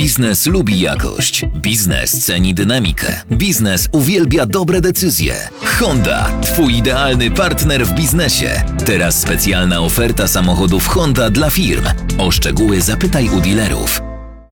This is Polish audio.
Biznes lubi jakość. Biznes ceni dynamikę. Biznes uwielbia dobre decyzje. Honda, twój idealny partner w biznesie. Teraz specjalna oferta samochodów Honda dla firm. O szczegóły zapytaj u dealerów.